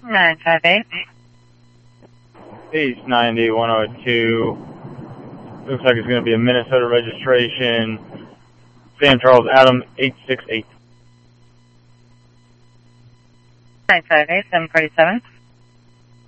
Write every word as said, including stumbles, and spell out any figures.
nine five eight. East ninety, one oh two. Looks like it's going to be a Minnesota registration. Sam Charles Adam, eight six eight. nine five eight, seven forty-seven.